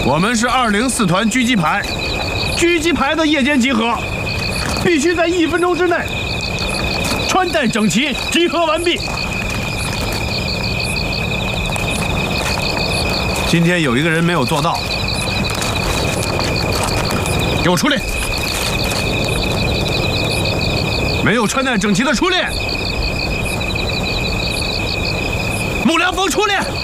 我们是204团狙击排，狙击排的夜间集合，必须在1分钟之内穿戴整齐，集合完毕。今天有一个人没有做到，给我出列！没有穿戴整齐的出列！木良峰出列！